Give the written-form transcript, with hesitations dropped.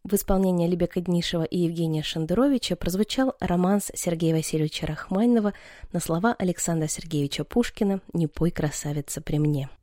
В исполнении Алибека Днишева и Евгения Шендеровича прозвучал романс Сергея Васильевича Рахманинова на слова Александра Сергеевича Пушкина «Не пой, красавица, при мне».